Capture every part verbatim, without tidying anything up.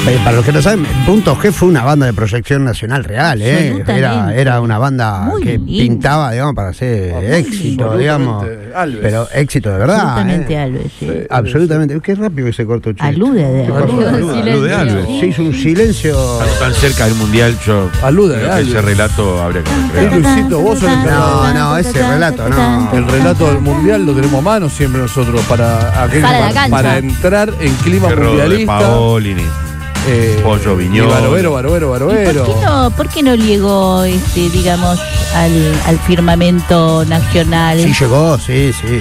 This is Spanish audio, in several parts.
Eh, para los que no saben, Punto G fue una banda de proyección nacional real, ¿eh? Era, era una banda muy que lindo. pintaba, digamos, para hacer Oh, éxito, digamos. Alves. Pero éxito de verdad. Absolutamente ¿eh? Alves, sí. Sí. Absolutamente. Qué rápido que se cortó el chiste. Alude de ¿Qué pasó? Alves. Alude, alude Alves. Se hizo un silencio. Estando tan cerca del mundial, yo Alude, creo que Alves. ese relato habría que Sí, recrear. Luisito, vos sos el No, no, ese relato no. El relato del mundial lo tenemos a mano siempre nosotros para, aquel- Sale a la para, cancha. para entrar en clima Cerro de mundialista. Paolini. Eh, Pollo Viñolo. y Barovero, Barovero, ¿Y Barovero. por qué no, por qué no llegó, este, digamos, al, al firmamento nacional? Sí llegó, sí, sí.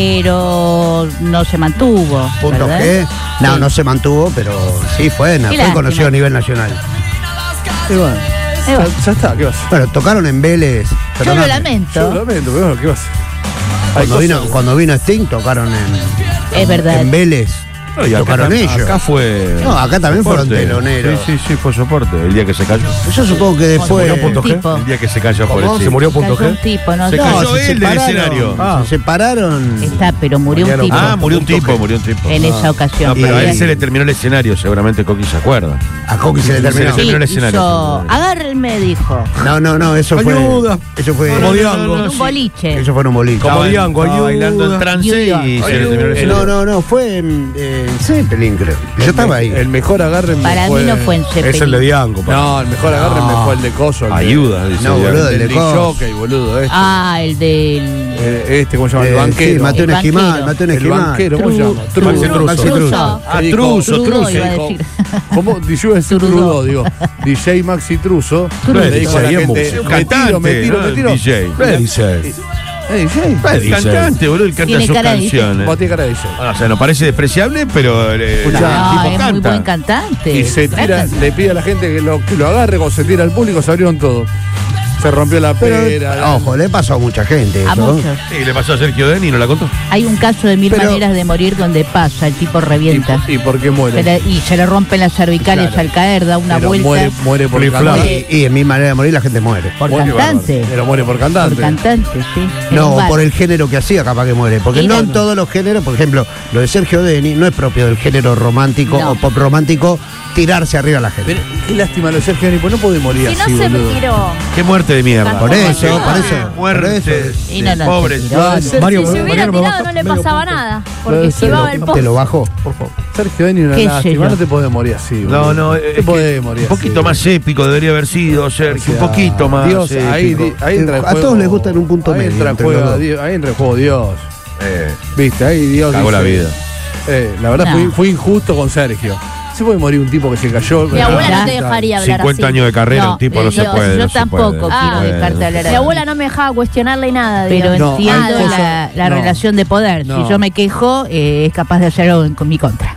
Pero no se mantuvo. Punto ¿verdad? G. No, Sí. no se mantuvo, pero sí fue, fue lástima. conocido a nivel nacional. Y bueno, Eh, bueno, ya, ya está, ¿qué vas a hacer? Bueno, tocaron en Vélez. yo lo perdóname. lamento. Yo lo lamento, pero bueno, ¿qué vas a hacer? Hay Cuando vino, cosas- cuando vino Sting tocaron en, Es verdad. en Vélez. No, y acá, Tocaron tam- ellos. acá fue. No, acá también fueron soporte. teloneros. Sí, sí, sí, fue soporte. El día que se cayó. Yo supongo que después. murió Punto G? Tipo. El día que se cayó por ¿Cómo? el ¿Se murió Cayó un tipo, no, Se no, cayó se él del separaron, escenario. Ah. Se separaron. Está, pero murió un Mañana- tipo Ah, murió un Punto tipo, G. murió un tipo. en esa ocasión. No, pero a él Y- se le terminó el escenario, seguramente Coqui se acuerda. A Coqui se le Se le terminó. terminó el Sí, escenario. hizo, agárrenme, dijo, No, no, no, eso fue. Ayuda. Eso fue. Como Diango. en un boliche. Eso fue en un boliche. Como Estaba- Diango, estaba ayuda. bailando en trance y se le terminó el No, escenario. no, no, fue en, en Zeppelin, creo. Yo El estaba me- ahí. El mejor agarre me Para fue... mí no fue en Zeppelin. Es el de Diango. para No, el mejor agarre No. me fue el de Coso. el de- Ayuda, dice No, Diango. boludo, El el de de Coso. jockey, boludo. Este. Ah, el del... Eh, este, ¿cómo se llama? Eh, el banquero. Sí, Mateo El Esquimal, banquero. Mateo el Esquimal. banquero, ¿cómo se Tru- llama? Tru- Maxi Truso. Truso. Truso. Ah, Dijo- Truso, Trudo, Truso. iba a Dijo- decir. ¿Cómo? Yo iba a decir Trudo. Trudo, digo. D J Maxi Truso. Trudo. Le dijo a la D J es gente, un me tiro, me cantante, tiro, ¿no? me tiro. D J. Eh, D J. Eh, D J. El cantante, boludo, él canta Tiene sus cara de D J. canciones. Vos tenés cara de D J. Ah, o sea, no parece despreciable, pero eh, Escuchá, el No, tipo es muy canta. buen cantante. Y se Gran tira, cantante. le pide a la gente que lo, que lo agarre, cuando se tira al público, se abrieron todo. Se rompió la Pero, pera. ojo, le pasó a mucha gente. A eso. muchos. Sí, le pasó a Sergio Denny y no la contó. Hay un caso de mil Pero- maneras de morir donde pasa, el tipo revienta. ¿Y, y por qué Se muere? le- y se le rompen las cervicales Claro. al caer, da una Pero vuelta muere, muere por Flip-flop. cantante. Y, y en mi manera de morir la gente muere. por Muere cantante. bárbaro. Pero muere por cantante. Por cantante, sí. En No, un bar. por el género que hacía, capaz que muere. Porque Y no no. en todos los géneros, por ejemplo, lo de Sergio Denny no es propio del género romántico No. o pop romántico tirarse arriba a la gente. Pero qué lástima lo de Sergio Denny, pues no puede morir Si no así, se boludo. tiró. Qué muerte de mierda. Por eso, Ah, por eso. Muerte. por eso. Y no, no, Pobre. se tiró. Ah, No. Mario, Si se hubiera Mariano, me tirado baja no le medio pasaba punto. nada. Lo Porque de esquivaba Sergio, el Te lo pozo. bajó, por favor. Sergio Denny una ¿Qué sé lástima, yo? no te podés morir así, boludo. No, no, No es te podés que morir un poquito así. más épico debería haber sido, Sergio. Un O sea, poquito más Dios, ahí, épico. ahí entra el A juego. todos les gusta en un punto ahí medio Entra el entre juego, los dos. Dios, ahí entra el juego Dios. Eh, Viste, ahí Dios Cagó la dice, vida. eh, la verdad No. fue, fue injusto con Sergio. Se puede morir un tipo que se cayó. Mi abuela no te Ah, dejaría hablar cincuenta así. años de carrera, No, un tipo eh, no se yo- puede. yo no se tampoco puede, no quiero se puede. dejarte hablar Mi así. abuela no me dejaba cuestionarle nada. Pero Dios. No, hay entiendo Nada. cosas- la, la no. relación de poder. No. Si yo me quejo, eh, es capaz de hacerlo en, con mi contra.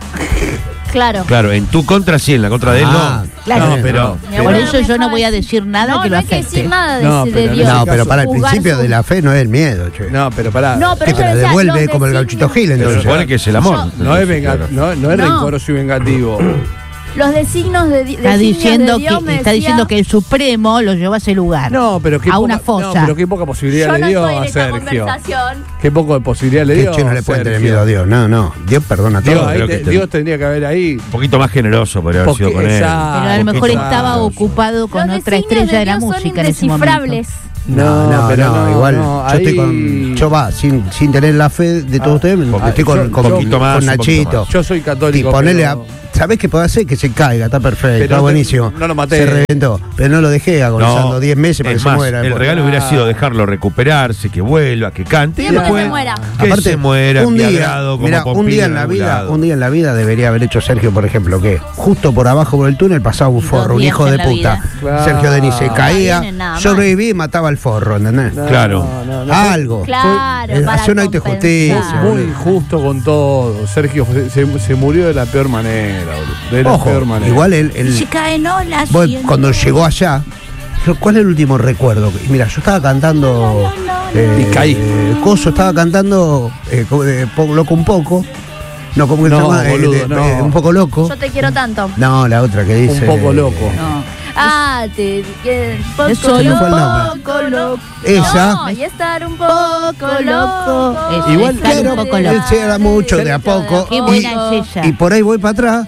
Claro. Claro, en tu contra sí, en la contra de él Ah, no. Claro. No, pero. Mi Por abuela eso me yo no dejaba voy a decir- decir nada no, que no lo hay que afecte. decir nada de, No, de pero Dios. No, caso, pero para el juzgar principio su- de la fe no es el miedo, che. No, pero pará. No, pero Que yo te la decía, devuelve los como el gauchito designios- Gil, Pero se entonces. supone que es el amor. No es, venga, Claro. no, no es No. rencoroso y vengativo. Los designos de, di- Está designios diciendo, de Dios que, me está decía, diciendo que el Supremo lo llevó a ese lugar. No, pero qué A poca, una fosa. No, pero qué poca posibilidad yo le no dio estoy en a esta Sergio. conversación. Qué poco de posibilidad le Que dio. che, no le a pueden tener Sergio. miedo a Dios. No, no. Dios perdona Dios, todo. ahí creo te- que te- Dios tendría que haber ahí. Un poquito más generoso podría haber Porque sido con él. esa- Pero a lo un mejor poquito estaba más. ocupado con Los otra designios estrella de, la Dios son música en ese momento. indescifrables. No, no, pero no, no, igual. no, yo estoy ahí- con. Yo va, sin, sin tener la fe de todos Ah, ustedes, ah, estoy con, yo- con, yo- con poquito más, un poquito Nachito. más. Yo soy Y católico. ponerle a. pero- ¿Sabés qué puede hacer? Que se caiga, está perfecto, Pero está no- buenísimo. no lo maté. Se reventó. Pero no lo dejé agonizando diez meses para es que se más, muera. el después. regalo hubiera Ah. sido dejarlo recuperarse, que vuelva, que cante. Sí, y porque después se muera. Que se muera, un día, enviado como mirá, un Pompilio día en la vida, regulado. un día en la vida debería haber hecho Sergio, por ejemplo, que justo por abajo por el túnel pasaba un Dos forro, un días hijo en de la puta. vida. Claro. Sergio Denis se caía, No viene nada mal. sobreviví y mataba al forro, ¿entendés? No, Claro. no, no, Algo. Claro, Eh, para hace un acto de compensar. justicia. Muy injusto con todo. Sergio se, se- se murió de la peor manera, boludo. De la peor Ojo, manera. igual él, él- Se caen olas. vos, y él- cuando llegó allá, dijo, ¿cuál es el último recuerdo? Y mira, yo estaba cantando eh, Y caí. eh, Coso, estaba cantando eh, co- eh, po- Loco un poco. No, como que No, se llama? Eh, boludo, de- no. eh, un poco loco. Yo te quiero tanto. No, la otra que dice. Un poco loco. No. Ah, te que- Yo soy un poco poco loco. Esa. No, y estar un poco Poco loco. loco. Es- Igual, estar Claro, un poco él loco. se era mucho de a poco. Qué y- buena es ella. Y por ahí voy para atrás.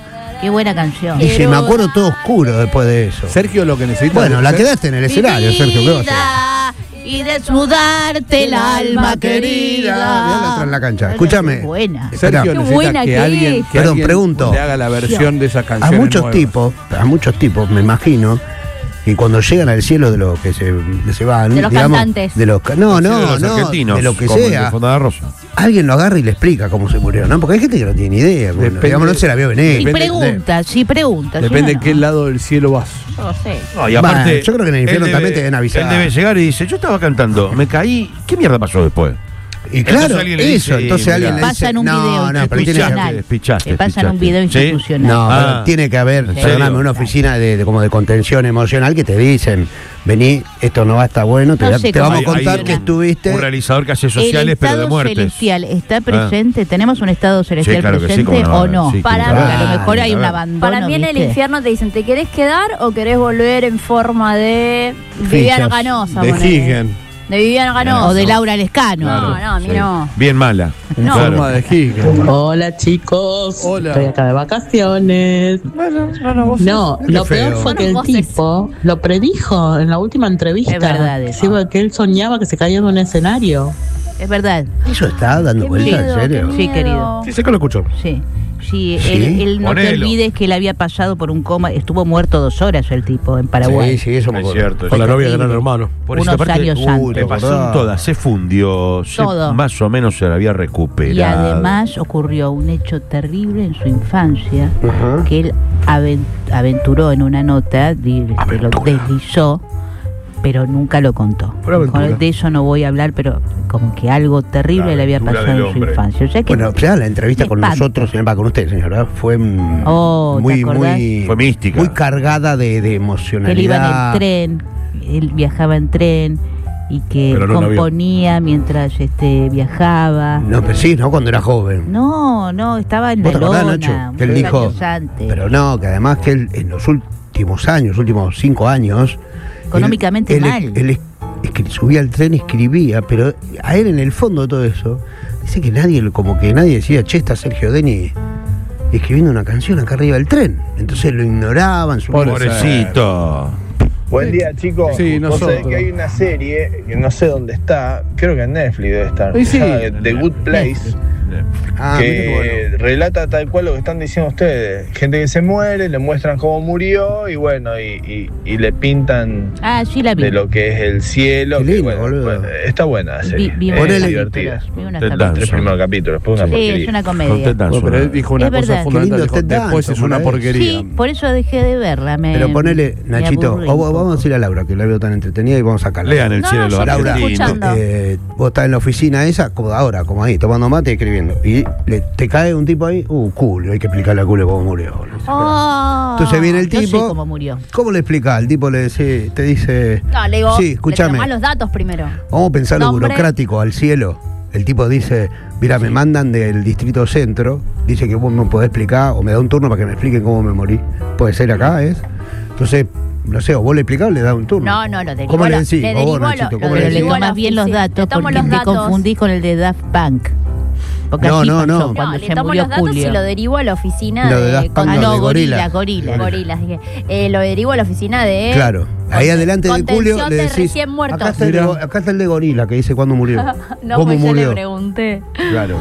Qué buena canción. Dice, me acuerdo todo oscuro después de eso. Sergio, lo que necesita. Bueno, la Ser- quedaste en el escenario, Sergio, ¿qué vas a hacer? Y desnudarte el alma querida. Mirá la otra en la cancha. Escúchame. Qué buena. Sergio Qué necesita buena que que alguien, es. que Perdón, alguien pregunto. le haga la versión de esa A canción. muchos tipos, a muchos tipos, me imagino, y cuando llegan al cielo de los que se, que se van, De los digamos, cantantes. de los ca- no, Sí, no, de los no, argentinos, de lo que como el de sea, Fonda Rosa. alguien lo agarra y le explica cómo se murió, ¿no? Porque hay gente que no tiene ni idea, bueno, Depende- digamos, no se la vio venir. Si Depende- preguntas, si preguntas. Depende si de no, qué no. lado del cielo vas. No sé. No, y aparte, Bueno, yo creo que en el infierno él también te deben avisar. Él debe llegar y dice, yo estaba cantando, me caí, ¿qué mierda pasó después? Y Entonces claro, alguien le eso, dice, entonces mira, alguien le dice, Pasan un no, video no, pero tiene que, institucional. Pichaste, pichaste, Te pasan un pichaste. video ¿Sí? institucional. no, Ah. pero tiene que haber, ¿En perdóname, serio? una oficina de, de como de contención emocional que te dicen, vení, esto no va a estar bueno, te, No da- sé te vamos a cómo contar funciona. que estuviste. Un realizador que hace El sociales, pero de estado muertes. celestial está presente. ¿Tenemos un estado celestial claro que sí, presente cómo no, o no? sí, Para Porque mí- a lo mejor hay a un ver. abandono. Para mí en el ¿viste? infierno te dicen, ¿te querés quedar o querés volver en forma de Viviana Ganosa? De ponele? Higgin. De Viviana Ganosa. O de Laura Lescano. No, no, a mí Sí. no. Bien mala. En No. forma de Higgin. Hola chicos, Hola. estoy acá de vacaciones. Bueno, no, no, vos. No, Qué lo feo. peor fue que el Buenos voces. tipo lo predijo en la última entrevista. Es verdad eso. Sí, porque él soñaba que se caía de un escenario. Es verdad. Eso está dando Qué vuelta, miedo, en serio. qué Sí, miedo. querido. Sí, sé que lo escucho. Sí. Sí, ¿Sí? Él, él no te Ponelo. olvides que él había pasado por un coma. Estuvo muerto dos horas el tipo en Paraguay. Sí, sí, eso me Es acuerdo. cierto. Con la es novia de terrible. Gran Hermano. Por eso, Unos aparte, años uy, antes. ¿te le pasó acordás? en todas, se fundió, se- Todo. más o menos se la había recuperado. Y además ocurrió un hecho terrible en su infancia Ajá. que él aven- aventuró en una nota, di- este, lo deslizó, pero nunca lo contó. Pura aventura. Dijo, de eso no voy a hablar, pero como que algo terrible La le había aventura pasado del en su hombre. infancia. O sea que Bueno, ya la entrevista me con espanto. nosotros, va con usted, señora, fue mm, Oh, ¿te muy, acordás? muy, Fue mística. muy cargada de, de que él emocionalidad. iba en el tren, él viajaba en tren y que Pero no en avión. componía mientras este viajaba. No, pero sí, ¿no? Cuando era joven. No, no, estaba en la ¿Vos te acordás, lona, Nacho? Que él unos dijo, años antes. pero no, que además que él en los últimos años, últimos cinco años, Económicamente él, mal. Él, él es- escri- subía al tren, escribía, pero a él en el fondo de todo eso, dice que nadie, como que nadie decía, che, está Sergio Deni escribiendo una canción acá arriba del tren. Entonces lo ignoraban, su Pobre Pobrecito. Buen día, chicos. Sí, Vos nosotros. sabés que hay una serie, que no sé dónde está, creo que en Netflix debe estar, Sí, sí. se llama The Good Place, Ah, mira qué que bueno. relata tal cual lo que están diciendo ustedes. Gente que se muere, le muestran cómo murió y bueno, y, y- y le pintan Ah, sí la vi. de lo que es el cielo. Qué que, lindo, bueno, boludo. bueno, está buena la Vi, serie, vi es unos Ponele- divertida. capítulos, vi unos Ted Los capítulos. tres primeros capítulos, después una Sí, porquería. es una Con comedia. Ted Danson. Bueno, pero él dijo una Es cosa verdad. Qué lindo fundamental. Dijo, Ted después Danson, es una por ahí. porquería. Sí, por eso dejé de verla. Me, Pero ponele, me Nachito, aburrí o un vamos a poco. decirle a Laura que la veo tan entretenida y vamos a sacarla. Lean el No, cielo de no, los yo estoy argentinos. escuchando. Eh, vos estás en la oficina esa, como ahora, como ahí, tomando mate y escribiendo. Y le- te cae un tipo ahí, uh, Julio, hay que explicarle a Julio cómo murió. No sé. Oh. Entonces viene el No sé tipo. cómo murió. ¿Cómo le explicás? El tipo le dice, te dice, No, le digo, sí, le escúchame, tomás los datos primero. vamos a pensar lo Nombre. burocrático al cielo. El tipo dice, mira, me mandan del distrito centro, dice que vos me podés explicar, o me da un turno para que me expliquen cómo me morí. Puede ser acá, ¿es? Entonces, no sé, o vos le explicás o le da un turno. No, no, lo derivo. ¿Cómo le lo- decís? le O vos, derivo lo- Nachito, lo ¿cómo Pero le decís? derivo a la tomas bien los oficina. datos Le tomo porque los te datos. confundís con el de Daft Punk. Porque No, así no, pasó no. cuando No, le se tomo murió los datos Julio. y lo derivo a la oficina Lo de de... Daft Punk, Ah, no, no, de gorila, gorila. gorila. Gorilas, dije. Eh, lo derivo a la oficina de... Claro, ahí Con- adelante de contención Julio le de decís, recién muertos. acá está, el de, Mira. go- acá está el de gorila que dice cuándo murió. No, ¿Cómo pues yo le murió? pregunté. Claro,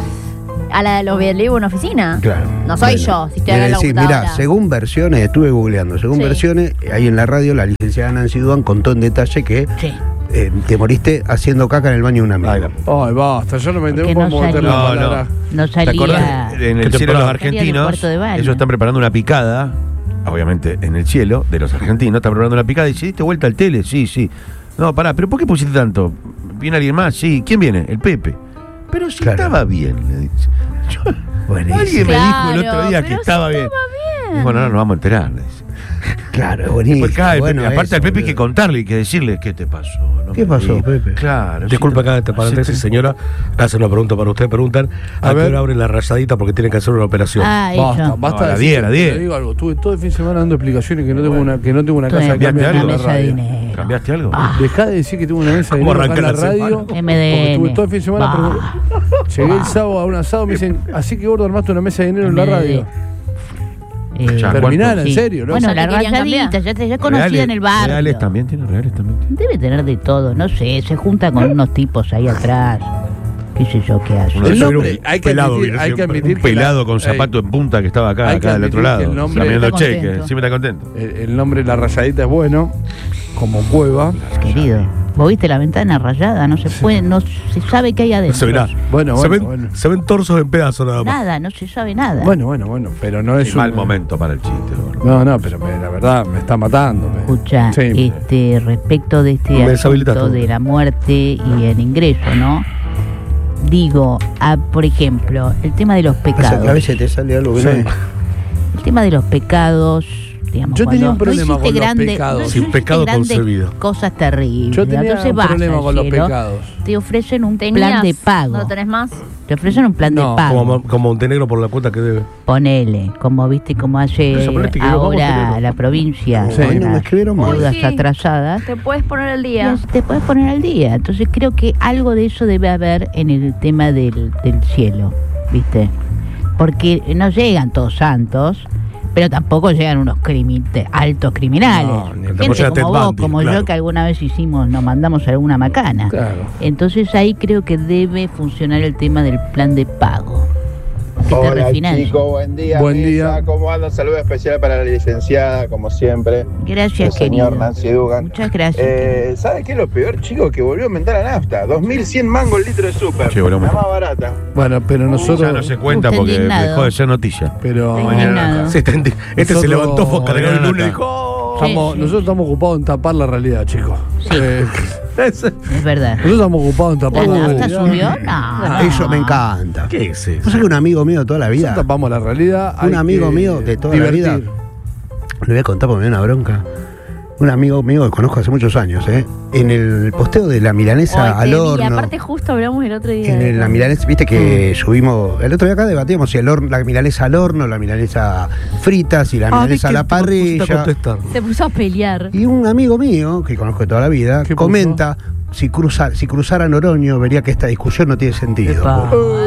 A la de los derivo a una oficina. claro. No soy Bueno, yo, si estoy le acá en la decís, computadora. mirá, según versiones, estuve googleando, según Sí. versiones, ahí en la radio la licenciada Nancy Duan contó en detalle que Sí. eh, te moriste haciendo caca en el baño de un amigo. Ahí va. Ay, basta, yo no me Porque entero no cómo meter salía. la No, palabra. No ¿Te salía. acordás? En ¿Qué el cielo de los temporada? Salía del argentinos, cuarto de baño. ellos están preparando una picada, obviamente en el cielo de los argentinos, están preparando una picada y dice, ¿diste vuelta al tele? Sí, sí. No, pará, ¿pero por qué pusiste tanto? ¿Viene alguien más? Sí. ¿Quién viene? El Pepe. Pero si Claro. estaba bien, le dice. Yo- Buenísimo. alguien me dijo el Claro, otro día que pero si estaba bien. bien. Bueno, no nos vamos a enterar, le dice. Claro, buenísimo. Después cae el Bueno, Pepe. Aparte eso, al Pepe hay que boludo. contarle y que decirle qué te pasó. No ¿Qué me pasó, digas. Pepe? Claro. Disculpe sí, acá este paréntesis, sí, señora. Hace una pregunta para usted. Preguntan a, A qué ver. hora abren la rayadita porque tienen que hacer una operación. Ah, Basta, eso. basta. No, a la de diez, decir- a la diez. Te digo algo, estuve todo el fin de semana dando explicaciones que no tengo una, que no tengo una Tú casa de enviaste cambio en algo. la Una mesa de radio. dinero. ¿Cambiaste algo? Dejá de decir que tengo una mesa de ¿Cómo dinero acá en la arranca la radio. semana? M D N. Porque estuve todo el fin de semana. Bah. pero- Llegué el sábado a un asado, me dicen, así que gordo armaste una mesa de dinero en la M D. radio. Eh, Ya, Terminar, ¿cuántos? en serio, ¿no? bueno, O sea, la que querían rayadita, cambiar. ya, te- ya conocida Reales, en el barrio. Reales también tiene, reales también tiene. Debe tener de todo, no sé, se junta con unos tipos ahí atrás. ¿Qué sé yo qué hace? Uno El de esos nombre, viene un hay que pelado, admitir, viene hay que siempre. admitir Un que la- pelado con Ey, zapato en punta que estaba acá, hay que acá del otro admitir lado. que el nombre- Cambiando Está cheques. contento. Siempre está contento. El, el nombre La Rayadita es bueno, como cueva. Querido, ¿vos viste la ventana rayada? No se puede, no se sabe qué hay No adentro. se verá. Bueno, se, bueno, ven, bueno. se ven torsos en pedazos nada más. Nada, no se sabe nada. Bueno, bueno, bueno, pero no es Es mal un- momento para el chiste, gordo. No, no, pero me- la verdad me está matando. me- Escucha, Sí. este, respecto de este Me deshabilitas asunto todo. de la muerte y el ingreso, ¿no? Digo, ah, por ejemplo, el tema de los O sea, pecados. que a veces te sale algo que Sí. no es. El tema de los pecados, digamos, Yo tenía cuando un problema no hiciste con los grande- pecados. no- no Sin hiciste pecado grandes concebido. Cosas terribles. Yo tenía Entonces un vas problema al con los cielo, pecados. te ofrecen un Tenías, plan de pago. ¿No tenés más? Te ofrecen un plan No, de pago. Como, como Montenegro por la cuota que debe. Ponele, como viste, como hace Esa política, vamos a ahora tenerlo. la provincia, Sí. con Hoy no me las escribieron más. deudas Uy, sí. atrasadas. Te puedes poner al día. Te te puedes poner al día. Entonces creo que algo de eso debe haber en el tema del, del cielo, ¿viste? Porque no llegan todos santos, pero tampoco llegan unos crimi- de altos criminales. No, ni- tampoco Gente llega Ted como vos, Bundy, como claro. yo, que alguna vez hicimos, nos mandamos alguna macana. Claro. Entonces ahí creo que debe funcionar el tema del plan de pago. Que te Hola refinancia. chicos, buen día. Buen mesa. día. ¿Cómo andan? Saludo especial para la licenciada, como siempre. Gracias, El señor querido. Nancy Dugan. Muchas gracias. Eh, ¿Sabe qué es lo peor, chicos? Que volvió a aumentar la nafta. dos mil cien mangos el litro de súper. Sí, volvió a La aumentar. más barata. Bueno, pero nosotros. Ya no se cuenta Usted porque indignado. dejó de ser noticia. Pero. Estoy indignado. Sí, este este se Nosotros- levantó foscargado el lunes y Mañana dijo. "Oh". Estamos- Sí, sí. Nosotros estamos ocupados en tapar la realidad, chicos. Sí. Eh, Es verdad. nosotros estamos ocupados en ¿La tapar la nafta realidad. subió? No. no. Eso me encanta. ¿Qué es eso? Pasa que un amigo mío de toda la Nosotros vida, tapamos la realidad. Un hay amigo que mío de toda la vida. divertir. le voy a contar porque me dio una bronca. Un amigo mío que conozco hace muchos años, ¿eh? En el posteo de la milanesa Ay, al te vi, horno. aparte justo hablamos el otro día. En de el- la eso. milanesa, viste que subimos. El otro día acá debatíamos si el horno, la milanesa al horno, la milanesa frita, si la Ah, milanesa a la parrilla. contestar. Se puso a pelear. Y un amigo mío, que conozco de toda la vida, ¿Qué comenta: si, cruza, si cruzara Noroño, vería que esta discusión no tiene sentido. Epa.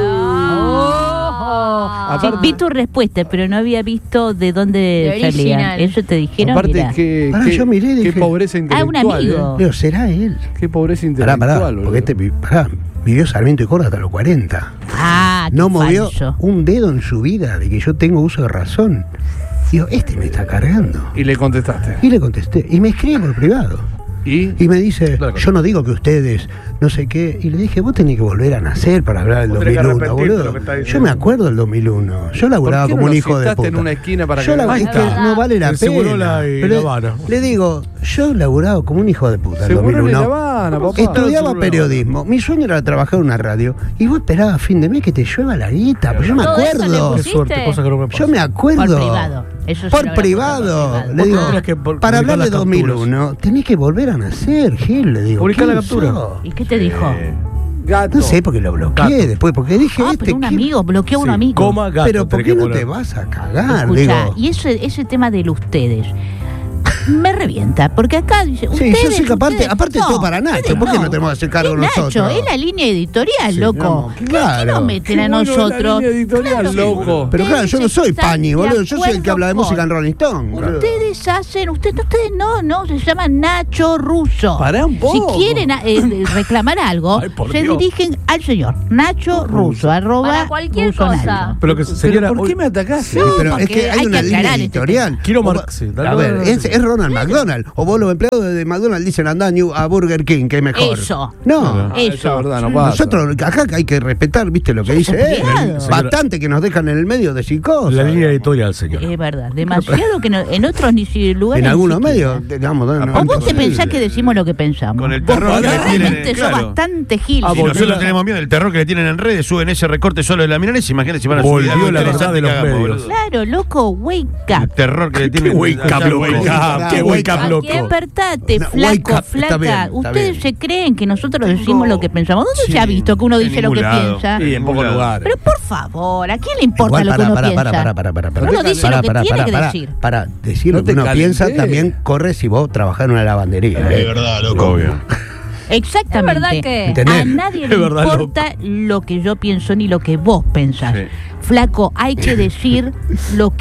Ah. Sí, vi tu respuesta, pero no había visto de dónde De salían. original. Eso te dijeron. Aparte, Mirá. qué, Pará, qué- yo miré y qué dije- pobreza Ah, un intelectual. amigo. Pero será él. ¿eh? Qué pobreza Pará, intelectual. pará, boludo. porque este vi- pará, vivió Sarmiento y Córdoba hasta los cuarenta. Ah, qué No movió falso. un dedo en su vida de que yo tengo uso de razón. Digo, este me está cargando. Y le contestaste. Y le contesté. Y me escribe por privado. ¿Y? Y me dice, Claro. yo no digo que ustedes, no sé qué. Y le dije, vos tenés que volver a nacer para hablar del Vos tenés que dos mil uno, arrepentirte de boludo. lo que estás Yo diciendo. me acuerdo del dos mil uno. Yo ¿Por laburaba qué como no un lo hijo de citaste puta. en una esquina para Yo que la- lo es mate? que no vale la En pena. Segurola y Pero La Habana. le digo, yo laburaba como un hijo de puta el Seguro en La dos mil uno. Habana, papá. Estudiaba periodismo. Mi sueño era trabajar en una radio. Y vos esperabas a fin de mes que te llueva la guita. Pero yo me ¿Todo eso le acuerdo. Qué pusiste? suerte, cosa que no me pasa. Yo me acuerdo. Por privado. Eso sí Por lo habrá privado. puesto por Le digo, Vos tendrías que por- para publicar hablar de las dos mil uno, tenés que volver a nacer, Gil. Le digo, Publicar la ¿quién captura. sos? ¿Y qué te dijo? Gato. No sé, porque lo bloqueé Gato. después, porque dije, Ah, este, pero un ¿qué- amigo, bloqueó a un Sí, amigo. Coma, gato. Pero ¿por tenés qué que no poner. te vas a cagar? Escuchá, Digo, y ese, ese tema de ustedes me revienta, porque acá dice, sí, ustedes, yo sé que aparte, ustedes- aparte no, todo para Nacho. ustedes ¿Por qué no tenemos que hacer cargo Es Nacho, nosotros? es la línea editorial, Sí, loco. no, ¿Por qué claro. nos meten Qué a bueno la nosotros? línea editorial, loco. Pero claro, yo no soy Ustedes Pani, están de boludo. Yo soy el que habla de acuerdo música en con- Rolling Stone. boludo. Ustedes hacen, ustedes, ustedes no, no, se llama Nacho Russo. Pará un poco. Si quieren eh, reclamar algo, Ay, por se Dios. dirigen al señor Nacho Russo, arroba Para cualquier Russo cosa. Nacho. Pero que Pero señora, ¿por hoy- qué me atacaste? Sí, pero es porque que hay, hay una que línea aclarar este editorial. Quiero O va- mar- sí, dale, a ver, dale, es, dale. es Ronald McDonald. O vos los empleados de McDonald's dicen andá a New- a Burger King, que es mejor. Eso. No. Ah, eso Eso. es verdad, no pasa. Nosotros acá hay que respetar, viste lo que dice él. obligados. Bastante que nos dejan en el medio de psicosis. La línea editorial, señor. Es verdad, demasiado que no- en otros ni si lugares. En ni algunos siquiera. medios, digamos, no, no, ¿O vos te imposible. pensás que decimos lo que pensamos? Con el Vos terror que le realmente tienen, sos claro. bastante gil. Ah, Si volvió nosotros la- tenemos miedo del terror que le tienen en redes, suben ese recorte solo de la milanesa, imagínate si van a subir Volvió algo la verdad interesante de los que hagamos, medios. boludo. Claro, loco, wake El up. terror que le ¿Qué tienen. wake up, loco? Wake up. ¿Qué wake up, loco? Despertate, No, flaco, wake up, está flaca. bien, está Ustedes bien. se creen que nosotros decimos lo que pensamos. ¿Dónde Sí, se ha visto que uno en dice lo ningún que lado. piensa? Y en pocos Ningún lugares. Pero por favor, ¿a quién le importa Igual, lo que para, uno para, piensa? para, para, para, para, Uno dice lo que tiene que decir. Para decir No lo que te uno piensa, calentés. también corre si vos trabajás en una lavandería. ¿eh? verdad, loco. Obvio. Exactamente. Es verdad que- ¿Entendés? A nadie Es le verdad, importa lo que yo pienso ni lo que vos pensás. Sí. Flaco, hay que decir lo que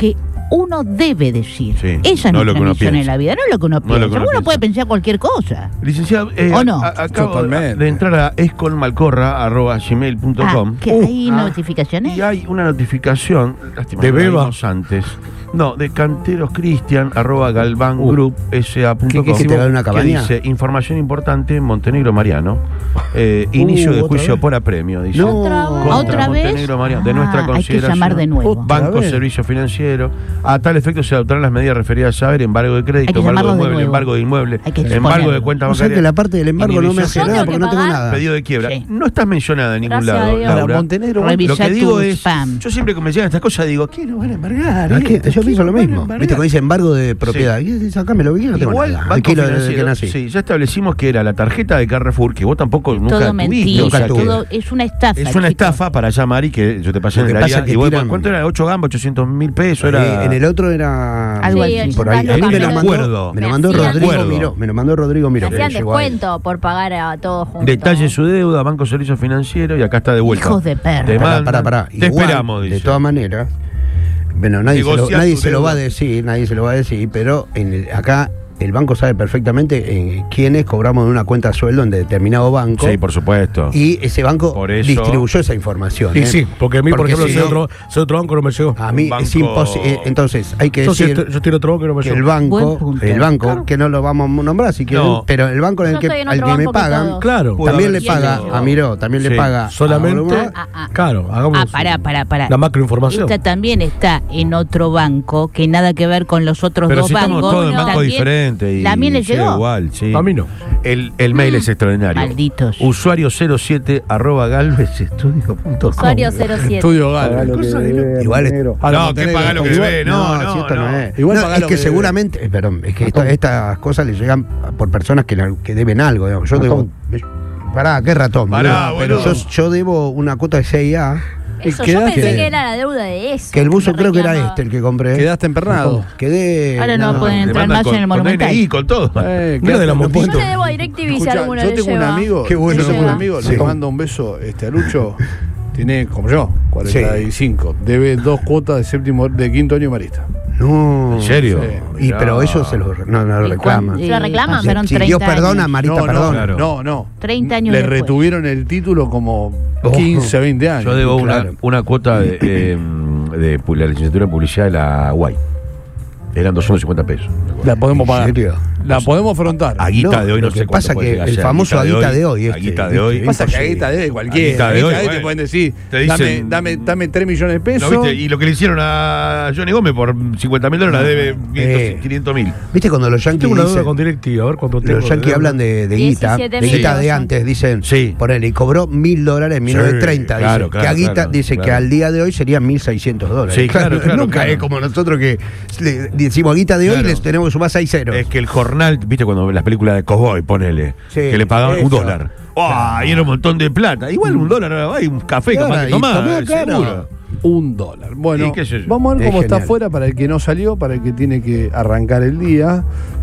uno debe decir. Sí, Esa es no lo que nuestra uno misión piensa. en la vida, no lo que uno No piensa. lo que uno uno piensa. puede pensar cualquier cosa. Licenciado, eh, ¿O no? a- a- acabo Totalmente. de entrar a escolmalcorra arroba gmail punto com Ah, que Uh, hay ah, notificaciones. y hay una notificación, lástima ¿De que la Beba? vimos antes. No, de Canteros Cristian, arroba galván group s a punto ¿Qué- com, qué te da una que cabaña? dice, información importante, Montenegro Mariano, eh, inicio de ¿otra juicio vez? por apremio, dice. No. Contra ¿Otra vez? Montenegro Mariano, de Ah, nuestra hay que consideración. llamar de nuevo. Otra Banco vez. Servicio Financiero. A tal efecto se adoptarán las medidas referidas a saber embargo de Hay crédito, que embargo de llamarlo de mueble, nuevo. embargo de inmueble, Hay que embargo de exponerlo. cuentas O sea que bancarias. la parte del embargo no me hace Inhabilitación. nada ¿Yo porque tengo no que tengo pagar? nada. Pedido de quiebra. Sí. No estás mencionada en ningún Gracias lado, a Dios. Para Laura. Montenegro. Revisa Lo que tu digo es, spam. yo siempre que me llegan estas cosas digo, ¿qué nos van a embargar? Ah, ¿qué? esto? Yo ¿Qué pienso lo nos van a mismo. embargar? Viste, cuando dice embargo de propiedad. Y sacame lo que quieras, no tengo Igual, nada. Banco Alquilo desde Financiero, que nací. sí, ya establecimos que era la tarjeta de Carrefour, que vos tampoco nunca Todo tuviste. mentira, o sea, tuve. que todo es una estafa. es una chicos. estafa para llamar y que yo te pasé Lo en que el pasa área. es que Y vos, tiran- ¿cuánto era? ¿ocho gambas? ¿ochocientos mil pesos? Era... Eh, en el otro era Algo Sí, así. por ahí. ochenta A mí me lo lucas, mandó, acuerdo. me lo Me mandó hacían- Rodrigo acuerdo. Miró. Me lo mandó Rodrigo Miró. Me hacían que llegó a él. descuento por pagar a todos juntos. Detalle su deuda, Banco Servicio Financiero y acá está de vuelta. Hijos de perra. Te Pará, mandan, pará, pará. Te Igual, esperamos, dice. de todas maneras, bueno, nadie, se lo, Negociar nadie tu se lo va a deuda. decir, nadie se lo va a decir, pero en el- acá el banco sabe perfectamente eh, quiénes cobramos en una cuenta de sueldo en determinado banco. Sí, por supuesto. Y ese banco Por eso- distribuyó esa información. Y ¿eh? sí, porque a mí, por Porque ejemplo, si ese, no- otro, ese otro banco no me llegó. A mí Un es banco- imposible. Entonces, hay que Yo, sí, decir estoy- yo estoy en otro banco que no me que llegó. el Buen banco, punto. el banco, Claro. que no lo vamos a nombrar, si quieren, No. pero el banco en el Yo que, estoy en al otro que me banco que pagan, todos. Claro, Pudo también haber le paga sido- a Miró, también Sí. le paga a solamente. Bolomar. Ah, ah. Claro, hagamos Ah, pará, pará, pará. la macroinformación. Esta también está en otro banco que nada que ver con los otros Pero dos si estamos bancos. todos en bancos También- diferentes. Y también le llega llegó. igual, sí. A mí no. El, el mail es extraordinario. Malditos. Usuario cero siete arroba galvezestudio punto com. Usuario cero siete. Estudio Gal. Igual es- A la No, Montenegro. que paga lo que Igual- debe. No, no, si esto no. es. Igual No, pagá es lo que que debe. seguramente, eh, perdón, es que esta- estas cosas le llegan por personas que, la- que deben algo. digamos. Yo debo. Pará, qué ratón. Pará, boludo. boludo. Yo, yo debo una cuota de C I A. Eso, ¿Qué yo edad pensé tiene? que era la deuda de eso. Que el buzo me creo que era reclamaba. este el que compré. Quedaste emperrado. Quedé. Ahora no pueden Te entrar mandan más con, en el con Monumental. D N I, con todo. Eh, Mira de la quedaste- Montenegro. Yo le debo a DirecTV si Escuchá, alguno yo le tengo un lleva. amigo, Qué bueno, yo tengo un lleva. amigo, Sí. le mando un beso este, a Lucho, tiene como yo, cuarenta y cinco, debe dos cuotas de séptimo, de quinto año marista. No. ¿En serio? Sí. Y pero eso se lo, no, no lo ¿Y reclaman. cuán- ¿Se lo reclaman? pasaron Si treinta Dios perdona, años. Marita no, perdona. Claro. no, no. treinta años Le después. retuvieron el título como Oh. quince, veinte años. Yo debo una, Claro. una cuota de, eh, de pu- la licenciatura en publicidad de la U A I. Eran doscientos cincuenta pesos. La podemos pagar. ¿En serio? La podemos afrontar. Aguita No, de hoy no lo sé que cuánto pasa puede que llegar a el ser. famoso aguita de hoy, este, Aguita de hoy. ¿viste? Pasa que imposible. Aguita de cualquiera. Aguita de Aguita hoy, de te bueno. pueden decir, Te dame, dicen- dame, dame tres millones de pesos. ¿No viste? Y lo que le hicieron a Johnny Gómez por cincuenta mil dólares debe Eh. quinientos mil. ¿Viste cuando los yankees Tengo una duda dicen, con DirecTV, a ver cuánto tengo. los yankees hablan de, de guita, de diecisiete guita mil de son. antes, dicen, Sí. por él, y cobró mil dólares en mil novecientos treinta. claro, dice, claro, que Aguita claro, dice que claro. al día de hoy serían mil seiscientos dólares. Sí, claro, claro, Nunca claro. es como nosotros que le decimos Aguita de hoy Claro. y les tenemos que sumar seis ceros. Es que el jornal, viste cuando las películas de Cowboy, ponele, Sí, que le pagaban un eso. dólar. ¡Oh! Y era un montón de plata. Igual un dólar ahora va y un café Claro, capaz que y tomás, tomá, eh, claro. seguro. Un dólar. Bueno, ¿Y qué sé yo? vamos a ver Es cómo está genial. afuera para el que no salió, para el que tiene que arrancar el día.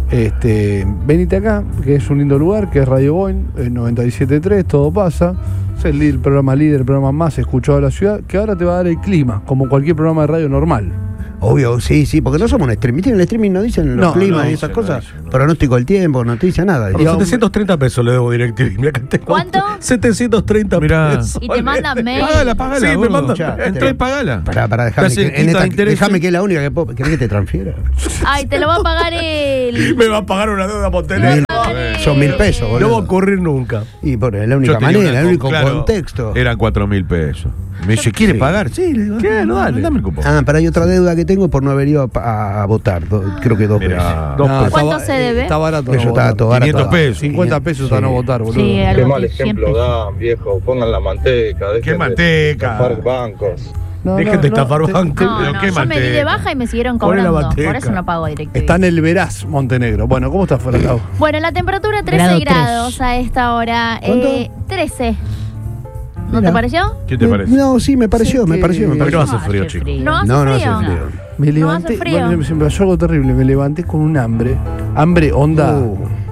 Este, venite acá, que es un lindo lugar, que es Radio Boeing, el noventa y siete punto tres, todo pasa. Es el, líder, el programa líder, el programa más escuchado de la ciudad, que ahora te va a dar el clima, como cualquier programa de radio normal. Obvio, sí, sí, porque no somos un streaming. ¿Viste? En el streaming no dicen los No, climas no y esas dicen, cosas. no dicen, no. Pronóstico del tiempo, noticia, nada. Por Y- setecientos treinta pesos le debo DirecTV. Mirá que tengo. ¿Cuánto? setecientos treinta Mirá. pesos. Y te mandan mail. Pagala, pagala. Sí, me gordo. mandan. Ya, Entrá y pagala. Pará, pará, déjame Te que, hace en quita esta- de interés. déjame que es la única que puedo. ¿Querés que te transfiera? Ay, te lo va a pagar el. Me va a pagar una deuda te Montenegro. va a pagar el- Son mil pesos, No boludo. va a ocurrir nunca. Y por es la Yo única tenía manera, una el con- único claro, contexto. Eran cuatro mil pesos. Me dice, ¿quiere Sí. pagar? Sí, le digo, ¿Qué? No, dale. dame el cupón. Ah, pero hay otra deuda que tengo por no haber ido a, a votar. do- creo que dos Mirá. veces. Dos No, pesos. está ¿Cuánto ba- se eh, debe? Está barato. Eso no está votar. todo barato. quinientos pesos. cincuenta pesos Sí. a no votar, boludo. Sí, Qué algo mal que cien ejemplo pesos. dan, viejo. Pongan la manteca. dejen ¿Qué de manteca? estafar bancos. No, Dejen no, de no, estafar te- bancos. No, Pero no, qué yo me di de manteca. baja y me siguieron Ponle la cobrando. manteca. Por eso no pago DirecTV. Está en el Veraz, Montenegro. Bueno, ¿cómo está afuera, Lau? Bueno, la temperatura trece Grado tres. grados a esta hora. ¿Cuánto? Eh, trece. ¿No Mira. te pareció? ¿Qué te parece? No, sí, me pareció, Sí, me que- pareció, me Pero no pareció. hace frío, chico. ¿No hace No, no frío? hace frío. Me No levanté, hace frío. bueno, se me pasó algo terrible. Me levanté con un hambre. Hambre, onda. Uh,